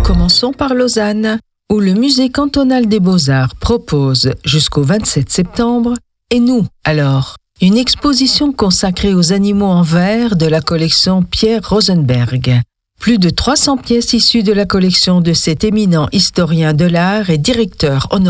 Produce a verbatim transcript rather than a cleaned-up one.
Commençons par Lausanne, où le Musée cantonal des Beaux-Arts propose, jusqu'au vingt-sept septembre, Et nous, alors ? Une exposition consacrée aux animaux en verre de la collection Pierre Rosenberg. Plus de trois cents pièces issues de la collection de cet éminent historien de l'art et directeur honoraire